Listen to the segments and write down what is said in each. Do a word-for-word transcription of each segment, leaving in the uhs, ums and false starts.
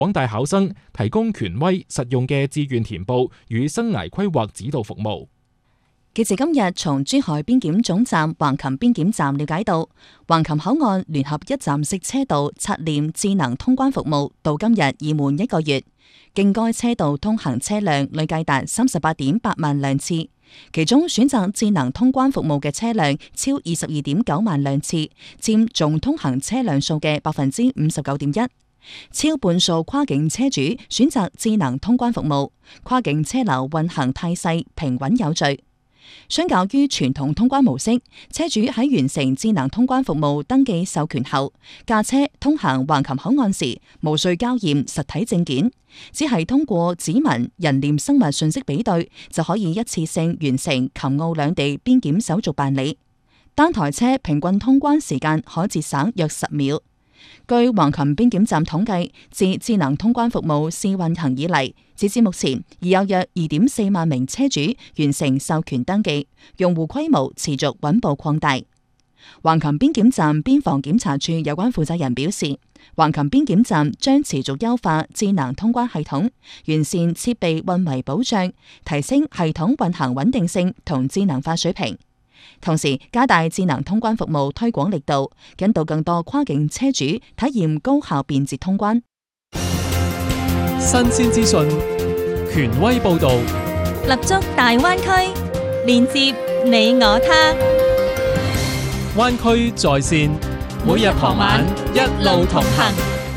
廣大考生提供權威實用嘅志願填報與生涯規劃指導服務。 記者今日從珠海邊檢總站橫琴邊檢站了解到，橫琴口岸聯合一站式車道刷臉智能通關服務到今日已滿一個月，經該車道通行車輛累計達三十八點八萬輛次，其中選擇智能通關服務嘅車輛超二十二點九萬輛次，佔總通行車輛數嘅百分之五十九點一。超半數跨境車主選擇智能通關服務，跨境車流運行態勢平穩有序。相較於傳統通關模式，車主喺完成智能通關服務登記授權後，駕車通行橫琴口岸時，無需交驗實體證件，只係通過指紋、人臉生物信息比對，就可以一次性完成琴澳兩地邊檢手續辦理。單台車平均通關時間可節省約十秒。據橫琴邊檢站統計，自智能通關服務試運行以嚟，截至目前已有約二點四萬名車主完成授權登記，用戶規模持續穩步擴大。橫琴邊檢站邊防檢查處有關負責人表示，橫琴邊檢站將持續優化智能通關系統，完善設備運維保障，提升系統運行穩定性同智能化水平。同時加大智能通關服務推廣力度，引導更多跨境車主體驗高效便捷通關。 新鮮資訊，權威報導， 立足大灣區，連接你我他。 灣區在線，每日傍晚一路同行。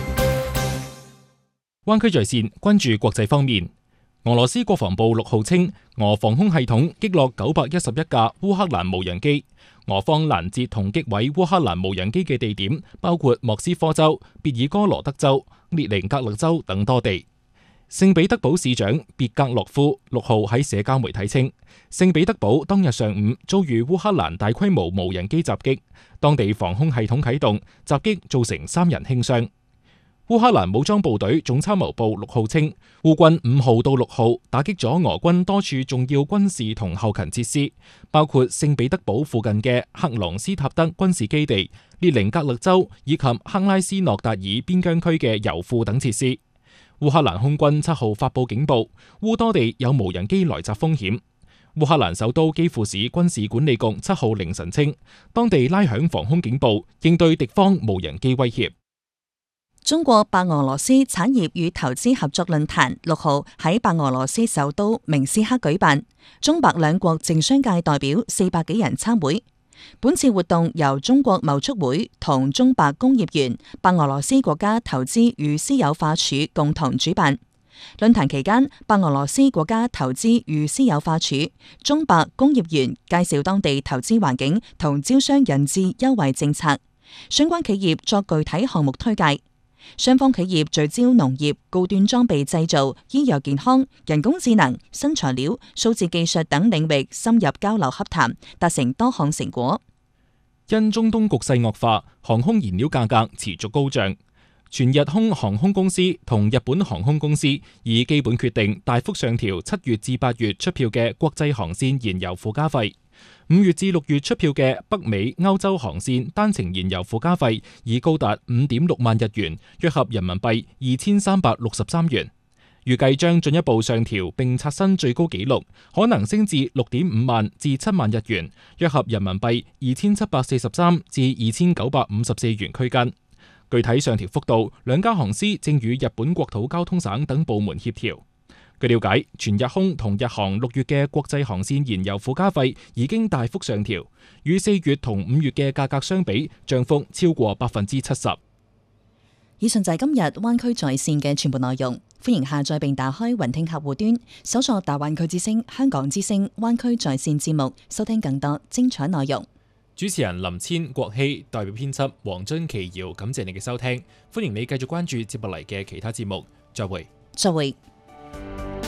灣區在線關注國際方面。俄羅斯國防部六號稱，俄防空系統擊落九百一十一架烏克蘭無人機，俄方攔截同擊毀烏克蘭無人機嘅地點包括莫斯科州、別爾哥羅德州、列寧格勒州等多地。聖彼得堡市長別格洛夫六號喺社交媒體稱，聖彼得堡當日上午遭遇烏克蘭大規模無人機襲擊，當地防空系統啟動，襲擊造成三人輕傷。烏克蘭武裝部隊總參謀部六號稱，烏軍五號到六號打擊咗俄軍多處重要軍事同後勤設施，包括聖彼得堡附近嘅克朗斯塔德軍事基地、列寧格勒州以及克拉斯諾達爾邊疆區嘅油庫等設施。烏克蘭空軍七號發佈警報，烏多地有無人機來襲風險。烏克蘭首都基輔市軍事管理局七號凌晨稱，當地拉響防空警報，應對敵方無人機威脅。 中國白俄羅斯產業與投資合作論壇六號喺白俄羅斯首都明斯克舉辦，中白兩國政商界代表四百幾人參會。本次活動由中國貿促會同中白工業園、白俄羅斯國家投資與私有化署共同主辦。論壇期間，白俄羅斯國家投資與私有化署、中白工業園介紹當地投資環境同招商引資優惠政策，相關企業作具體項目推介。雙方企業聚焦農業、高端裝備製造、醫藥健康、人工智能、新材料、數字技術等領域深入交流洽談，達成多項成果。 因中東局勢惡化，航空燃料價格持續高漲。全日空航空公司同日本航空公司已基本決定大幅上調七月至八月出票嘅國際航線燃油附加費。五月至六月出票嘅北美、歐洲航線單程燃油附加費已高達五點六萬日元，約合人民幣二千三百六十三元。預計將進一步上調並刷新最高紀錄，可能升至六點五萬至七萬日元，約合人民幣二千七百四十三至二千九百五十四元區間。具體上調幅度，兩家航司正與日本國土交通省等部門協調。據了解，全日空同日航六月嘅國際航線燃油附加費已經大幅上調，與四月同五月嘅價格相比，漲幅超過百分之七十。 以上就係今日灣區在線嘅全部內容，歡迎下載並打開雲聽客戶端，搜索大灣區之聲、香港之聲、灣區在線節目，收聽更多精彩內容。 主持人林千、郭希，代表編輯黃津琪瑤，感謝你嘅收聽，歡迎你繼續關注接落嚟嘅其他節目，再會。 再會。